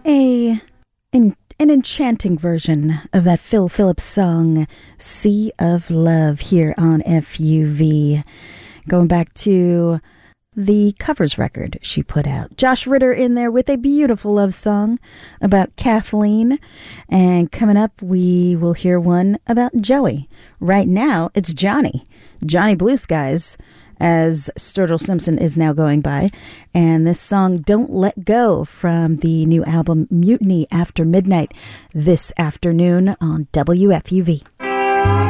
a an enchanting version of that Phil Phillips song, Sea of Love, here on FUV. Going back to the covers record she put out. Josh Ritter in there with a beautiful love song about Kathleen. And coming up, we will hear one about Joey. Right now, it's Johnny Blue Skies, as Sturgill Simpson is now going by. And this song, Don't Let Go, from the new album Mutiny After Midnight, this afternoon on WFUV.